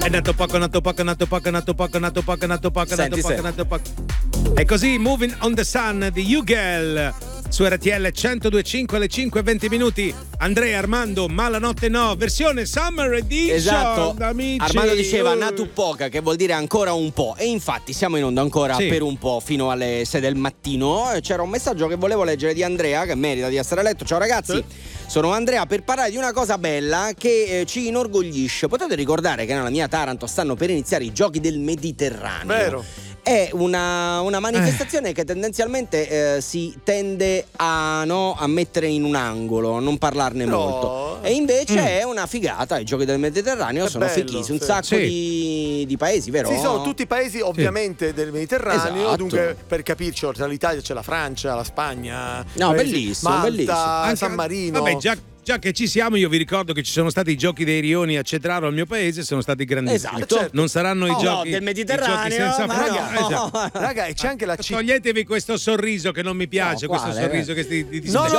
nato poco. E così Moving on the Sun di Hugel su RTL 102.5 alle 5:20. Andrea, Armando, ma la notte no, versione Summer Edition. Esatto, amici. Armando diceva natu poca, che vuol dire ancora un po', e infatti siamo in onda ancora per un po', fino alle 6 del mattino. C'era un messaggio che volevo leggere di Andrea, che merita di essere letto. Ciao ragazzi, sono Andrea per parlare di una cosa bella che ci inorgoglisce. Potete ricordare che nella mia Taranto stanno per iniziare i Giochi del Mediterraneo? Vero. È una manifestazione che tendenzialmente si tende a mettere in un angolo, a non parlarne molto. E invece è una figata. I Giochi del Mediterraneo sono fighissimi, un sacco di paesi, vero? Sì, sono tutti paesi ovviamente del Mediterraneo. Esatto. Dunque, per capirci, oltre all'Italia c'è la Francia, la Spagna. No, paesi, bellissimo, Malta, bellissimo. San Marino. Vabbè, già che ci siamo, io vi ricordo che ci sono stati i Giochi dei Rioni a Cetraro, al mio paese, sono stati grandissimi. Esatto. Non saranno i giochi del Mediterraneo, i giochi senza ma frontiere. no. Raga, e c'è anche la città. Toglietevi questo sorriso che non mi piace, questo sorriso che